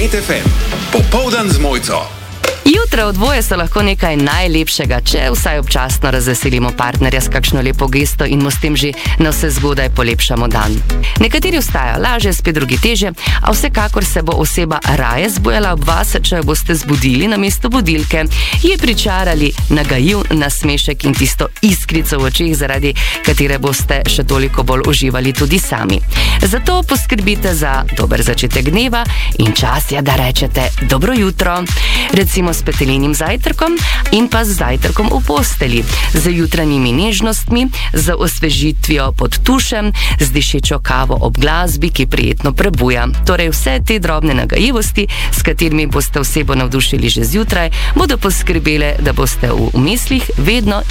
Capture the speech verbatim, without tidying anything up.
Planet F M, popoldan z Mojco. Jutra v dvoje so lahko nekaj najlepšega, če vsaj občasno razveselimo partnerja s kakšno lepo gesto in mu s tem že na vse zgodaj polepšamo dan. Nekateri vstajajo lažje, spet drugi teže, a vsekakor se bo oseba raje zbujala ob vas, če jo boste zbudili namesto budilke, ji pričarali nagajiv nasmešek in tisto iskrico v očeh, zaradi katere boste še toliko bolj uživali tudi sami. Zato poskrbite za dober začetek dneva in čas je, da rečete dobro jutro. Recimo s petelinim zajtrkom in pa z zajtrkom v posteli, z jutranjimi nežnostmi, z osvežitvijo pod tušem, z dišečo kavo ob glasbi, ki prijetno prebuja. Torej vse te drobne nagajivosti, s katerimi boste osebo navdušili že zjutraj, bodo poskrbele, da boste v mislih vedno